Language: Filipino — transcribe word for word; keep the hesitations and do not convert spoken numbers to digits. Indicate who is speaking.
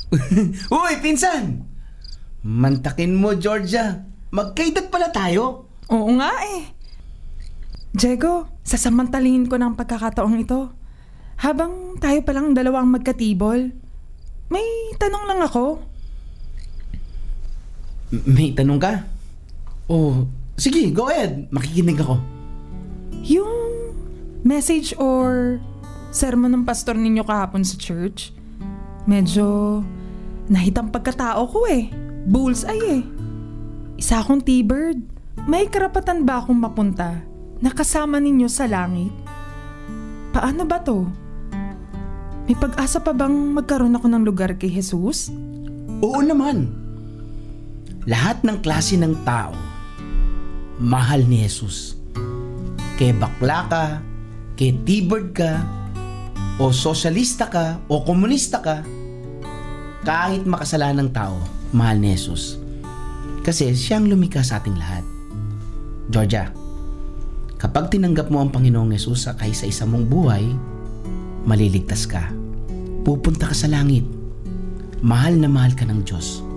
Speaker 1: Uy, pinsan! Mantakin mo, Georgia. Magkaedad pala tayo.
Speaker 2: Oo nga eh. Diego, sasamantalihin ko ng pagkakataong ito. Habang tayo palang dalawang magkatibol, may tanong lang ako.
Speaker 1: M- May tanong ka? Oh, sige, go ahead. Makikinig ako.
Speaker 2: Yung message or sermon ng pastor ninyo kahapon sa church, medyo nahitang pagkatao ko eh. Bullseye eh. Isa akong T-bird. May karapatan ba akong mapunta na kasama ninyo sa langit? Paano ba to? May pag-asa pa bang magkaroon ako ng lugar kay Jesus?
Speaker 1: Oo naman. Lahat ng klase ng tao, mahal ni Jesus. Kay bakla ka, kay T-bird ka, o sosyalista ka, o komunista ka, kahit makasalanang tao, mahal ni Jesus. Kasi siyang lumikha sa ating lahat. Georgia, kapag tinanggap mo ang Panginoong Jesus sa kaisa-isa mong buhay, maliligtas ka. Pupunta ka sa langit. Mahal na mahal ka ng Diyos.